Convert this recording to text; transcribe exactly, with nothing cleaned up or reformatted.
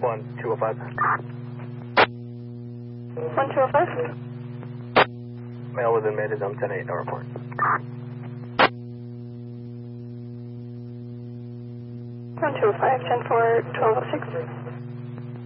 one two oh five. one two oh five. Male within mid is um ten eight, no report. one two oh five, ten four, twelve oh six.